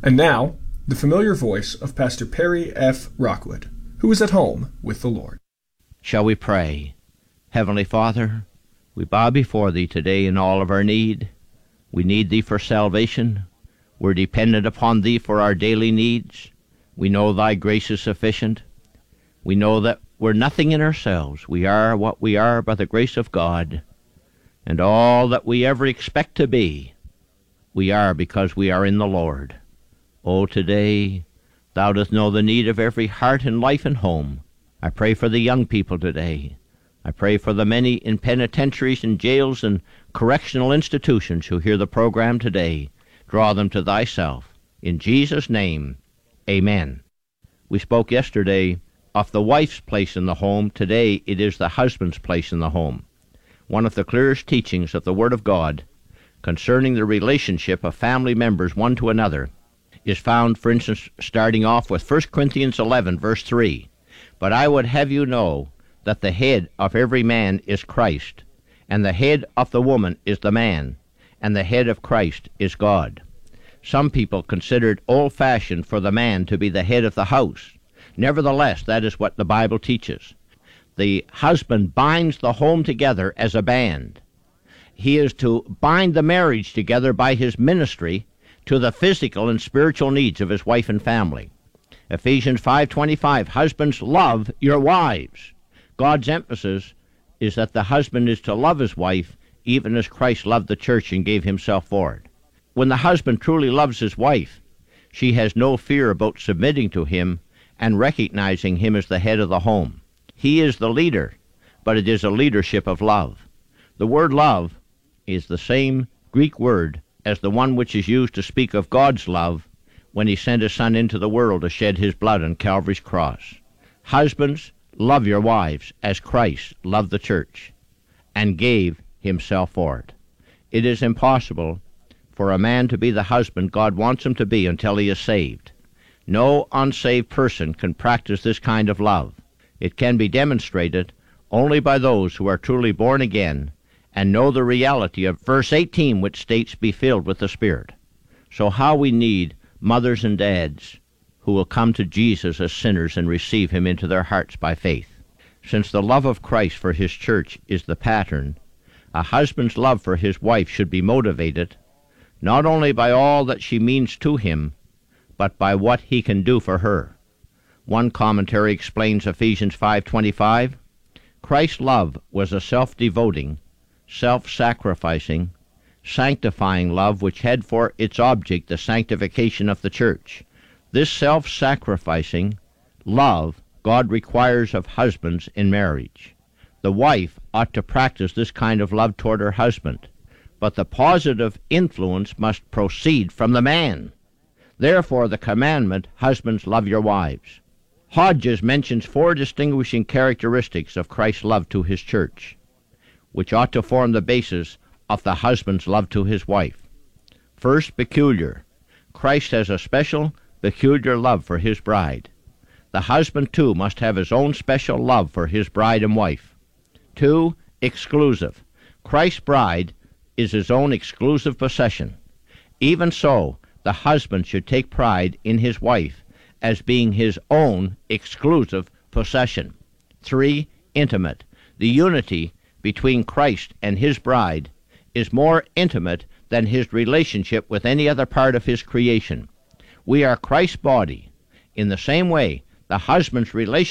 And now, the familiar voice of Pastor Perry F. Rockwood, who is at home with the Lord. Shall we pray? Heavenly Father, we bow before Thee today in all of our need. We need Thee for salvation. We're dependent upon Thee for our daily needs. We know Thy grace is sufficient. We know that we're nothing in ourselves. We are what we are by the grace of God. And all that we ever expect to be, we are because we are in the Lord. Oh, today, Thou dost know the need of every heart and life and home. I pray for the young people today. I pray for the many in penitentiaries and jails and correctional institutions who hear the program today. Draw them to Thyself. In Jesus' name, amen. We spoke yesterday of the wife's place in the home. Today it is the husband's place in the home. One of the clearest teachings of the Word of God concerning the relationship of family members one to another is found, for instance, starting off with 1 Corinthians 11, verse 3. But I would have you know that the head of every man is Christ, and the head of the woman is the man, and the head of Christ is God. Some people consider it old-fashioned for the man to be the head of the house. Nevertheless, that is what the Bible teaches. The husband binds the home together as a band. He is to bind the marriage together by his ministry to the physical and spiritual needs of his wife and family. Ephesians 5:25, husbands, love your wives. God's emphasis is that the husband is to love his wife even as Christ loved the church and gave himself for it. When the husband truly loves his wife, she has no fear about submitting to him and recognizing him as the head of the home. He is the leader, but it is a leadership of love. The word love is the same Greek word as the one which is used to speak of God's love when He sent His Son into the world to shed His blood on Calvary's cross. Husbands, love your wives as Christ loved the church and gave Himself for it. It is impossible for a man to be the husband God wants him to be until he is saved. No unsaved person can practice this kind of love. It can be demonstrated only by those who are truly born again and know the reality of verse 18, which states, be filled with the Spirit. So how we need mothers and dads who will come to Jesus as sinners and receive Him into their hearts by faith. Since the love of Christ for His church is the pattern, a husband's love for his wife should be motivated not only by all that she means to him, but by what he can do for her. One commentary explains Ephesians 5:25, Christ's love was a self-devoting, self-sacrificing, sanctifying love which had for its object the sanctification of the church. This self-sacrificing love God requires of husbands in marriage. The wife ought to practice this kind of love toward her husband, but the positive influence must proceed from the man. Therefore the commandment, husbands, love your wives. Hodges mentions 4 distinguishing characteristics of Christ's love to His church, which ought to form the basis of the husband's love to his wife. First, peculiar. Christ has a special, peculiar love for His bride. The husband, too, must have his own special love for his bride and wife. 2, exclusive. Christ's bride is His own exclusive possession. Even so, the husband should take pride in his wife as being his own exclusive possession. 3, intimate. The unity between Christ and His bride is more intimate than His relationship with any other part of His creation. We are Christ's body. In the same way, the husband's relationship